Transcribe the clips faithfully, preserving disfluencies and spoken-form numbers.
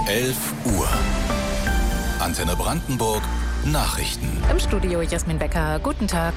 elf Uhr. Antenne Brandenburg Nachrichten. Im Studio Jasmin Becker. Guten Tag.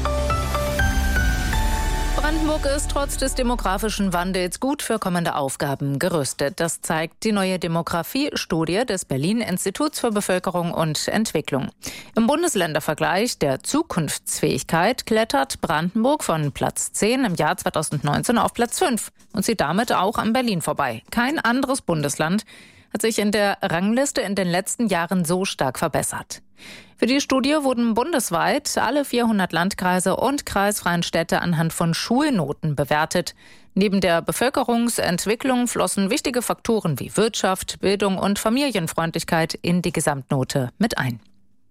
Brandenburg ist trotz des demografischen Wandels gut für kommende Aufgaben gerüstet. Das zeigt die neue Demografie-Studie des Berlin-Instituts für Bevölkerung und Entwicklung. Im Bundesländervergleich der Zukunftsfähigkeit klettert Brandenburg von Platz zehn im Jahr zweitausendneunzehn auf Platz fünf und zieht damit auch an Berlin vorbei. Kein anderes Bundesland hat sich in der Rangliste in den letzten Jahren so stark verbessert. Für die Studie wurden bundesweit alle vierhundert Landkreise und kreisfreien Städte anhand von Schulnoten bewertet. Neben der Bevölkerungsentwicklung flossen wichtige Faktoren wie Wirtschaft, Bildung und Familienfreundlichkeit in die Gesamtnote mit ein.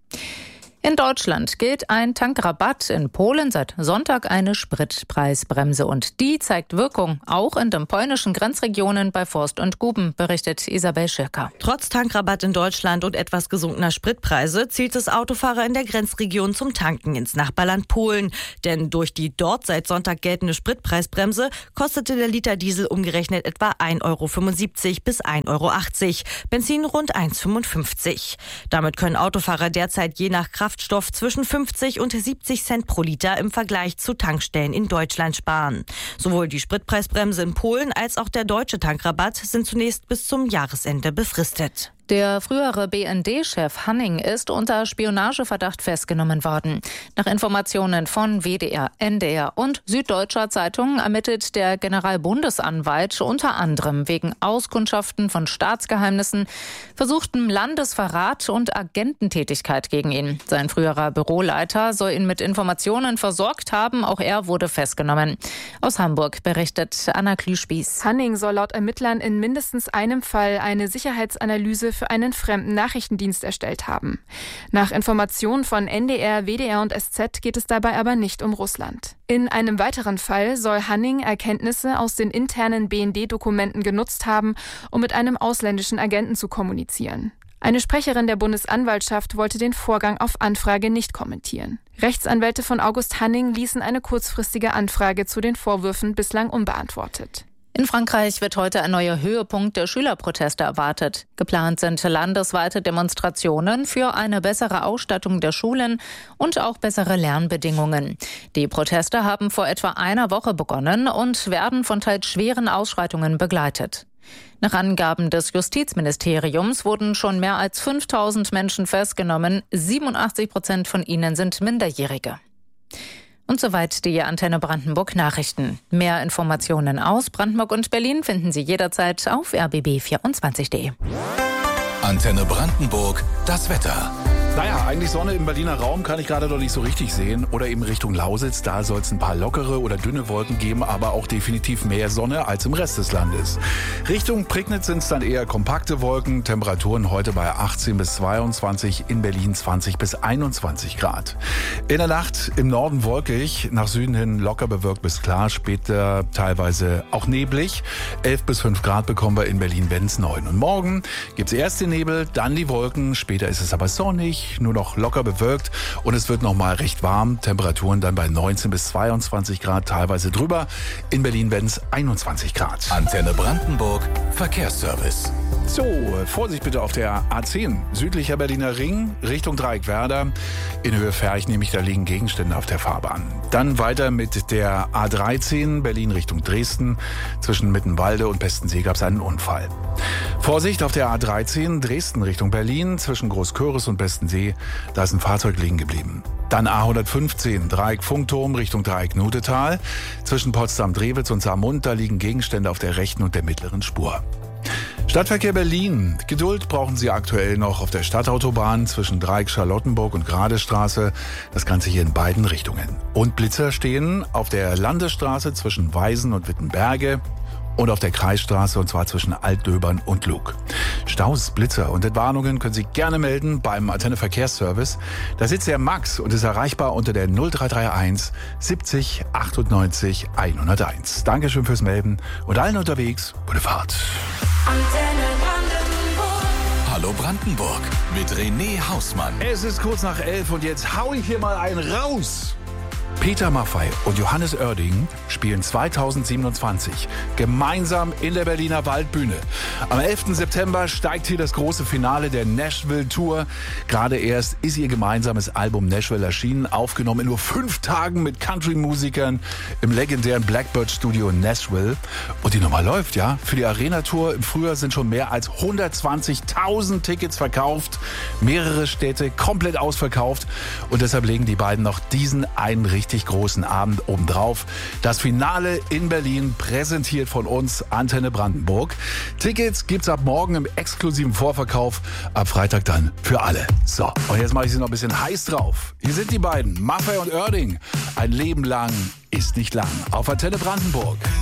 In Deutschland gilt ein Tankrabatt, in Polen seit Sonntag eine Spritpreisbremse und die zeigt Wirkung, auch in den polnischen Grenzregionen bei Forst und Guben, berichtet Isabel Schirker. Trotz Tankrabatt in Deutschland und etwas gesunkener Spritpreise zielt es Autofahrer in der Grenzregion zum Tanken ins Nachbarland Polen. Denn durch die dort seit Sonntag geltende Spritpreisbremse kostete der Liter Diesel umgerechnet etwa ein Euro fünfundsiebzig bis ein Euro achtzig, Benzin rund eins Euro fünfundfünfzig. Damit können Autofahrer derzeit je nach Kraftstoff zwischen fünfzig und siebzig Cent pro Liter im Vergleich zu Tankstellen in Deutschland sparen. Sowohl die Spritpreisbremse in Polen als auch der deutsche Tankrabatt sind zunächst bis zum Jahresende befristet. Der frühere B N D-Chef Hanning ist unter Spionageverdacht festgenommen worden. Nach Informationen von W D R, N D R und Süddeutscher Zeitung ermittelt der Generalbundesanwalt unter anderem wegen Auskundschaften von Staatsgeheimnissen, versuchtem Landesverrat und Agententätigkeit gegen ihn. Sein früherer Büroleiter soll ihn mit Informationen versorgt haben. Auch er wurde festgenommen. Aus Hamburg berichtet Anna Klüspieß. Hanning soll laut Ermittlern in mindestens einem Fall eine Sicherheitsanalyse für einen fremden Nachrichtendienst erstellt haben. Nach Informationen von N D R, W D R und S Z geht es dabei aber nicht um Russland. In einem weiteren Fall soll Hanning Erkenntnisse aus den internen B N D-Dokumenten genutzt haben, um mit einem ausländischen Agenten zu kommunizieren. Eine Sprecherin der Bundesanwaltschaft wollte den Vorgang auf Anfrage nicht kommentieren. Rechtsanwälte von August Hanning ließen eine kurzfristige Anfrage zu den Vorwürfen bislang unbeantwortet. In Frankreich wird heute ein neuer Höhepunkt der Schülerproteste erwartet. Geplant sind landesweite Demonstrationen für eine bessere Ausstattung der Schulen und auch bessere Lernbedingungen. Die Proteste haben vor etwa einer Woche begonnen und werden von teils schweren Ausschreitungen begleitet. Nach Angaben des Justizministeriums wurden schon mehr als fünftausend Menschen festgenommen. siebenundachtzig Prozent von ihnen sind Minderjährige. Und soweit die Antenne Brandenburg Nachrichten. Mehr Informationen aus Brandenburg und Berlin finden Sie jederzeit auf r b b vierundzwanzig punkt d e. Antenne Brandenburg, das Wetter. Naja, eigentlich Sonne im Berliner Raum kann ich gerade noch nicht so richtig sehen. Oder eben Richtung Lausitz, da soll es ein paar lockere oder dünne Wolken geben, aber auch definitiv mehr Sonne als im Rest des Landes. Richtung Prignitz sind es dann eher kompakte Wolken. Temperaturen heute bei achtzehn bis zweiundzwanzig, in Berlin zwanzig bis einundzwanzig Grad. In der Nacht im Norden wolkig, nach Süden hin locker bewölkt bis klar, später teilweise auch neblig. elf bis fünf Grad bekommen wir in Berlin, wenn es neun. Und morgen gibt es erst den Nebel, dann die Wolken, später ist es aber sonnig, nur noch locker bewölkt und es wird noch mal recht warm. Temperaturen dann bei neunzehn bis zweiundzwanzig Grad, teilweise drüber. In Berlin werden es einundzwanzig Grad. Antenne Brandenburg Verkehrsservice. So, Vorsicht bitte auf der A zehn, südlicher Berliner Ring, Richtung Dreieckwerder. In Höhe Ferch nämlich, da liegen Gegenstände auf der Fahrbahn. Dann weiter mit der A dreizehn, Berlin Richtung Dresden. Zwischen Mittenwalde und Pestensee gab es einen Unfall. Vorsicht auf der A dreizehn, Dresden Richtung Berlin, zwischen Großköris und Pestensee. Da ist ein Fahrzeug liegen geblieben. Dann A hundertfünfzehn, Dreieck Funkturm Richtung Dreieck Nudetal. Zwischen Potsdam-Drewitz und Saarmund, da liegen Gegenstände auf der rechten und der mittleren Spur. Stadtverkehr Berlin. Geduld brauchen Sie aktuell noch auf der Stadtautobahn zwischen Dreieck Charlottenburg und Gradestraße. Das Ganze hier in beiden Richtungen. Und Blitzer stehen auf der Landesstraße zwischen Weisen und Wittenberge und auf der Kreisstraße, und zwar zwischen Altdöbern und Lug. Staus, Blitzer und Entwarnungen können Sie gerne melden beim Antenne Verkehrsservice. Da sitzt der Max und ist erreichbar unter der null drei drei eins siebzig achtundneunzig hunderteins. Dankeschön fürs Melden und allen unterwegs gute Fahrt. Antenne Brandenburg. Hallo Brandenburg mit René Hausmann. Es ist kurz nach elf und jetzt hau ich hier mal einen raus. Peter Maffay und Johannes Oerding spielen zweitausendsiebenundzwanzig gemeinsam in der Berliner Waldbühne. Am elften September steigt hier das große Finale der Nashville Tour. Gerade erst ist ihr gemeinsames Album Nashville erschienen, aufgenommen in nur fünf Tagen mit Country-Musikern im legendären Blackbird Studio in Nashville. Und die Nummer läuft, ja. Für die Arena-Tour im Frühjahr sind schon mehr als hundertzwanzigtausend Tickets verkauft. Mehrere Städte komplett ausverkauft. Und deshalb legen die beiden noch diesen einen richtig großen Abend obendrauf. Das Finale in Berlin, präsentiert von uns, Antenne Brandenburg. Tickets gibt's ab morgen im exklusiven Vorverkauf, ab Freitag dann für alle. So, und jetzt mache ich sie noch ein bisschen heiß drauf. Hier sind die beiden, Maffay und Oerding. Ein Leben lang ist nicht lang. Auf Antenne Brandenburg.